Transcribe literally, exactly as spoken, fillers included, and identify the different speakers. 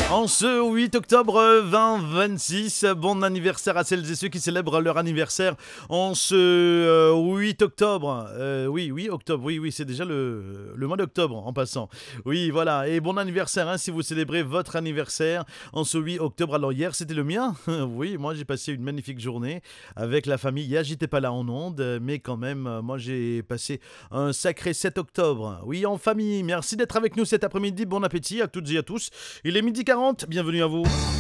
Speaker 1: En ce huit octobre vingt vingt-six, bon anniversaire à celles et ceux qui célèbrent leur anniversaire en ce euh, huit octobre. Euh, oui, oui, octobre, oui, oui, c'est déjà le, le mois d'octobre en passant. Oui, voilà, et bon anniversaire hein, si vous célébrez votre anniversaire en ce huit octobre. Alors hier, c'était le mien. Oui, moi j'ai passé une magnifique journée avec la famille. Hier, j'étais pas là en ondes, mais quand même, moi j'ai passé un sacré sept octobre. Oui, en famille. Merci d'être avec nous cet après-midi. Bon appétit à toutes et à tous. Il est midi quarante, bienvenue à vous.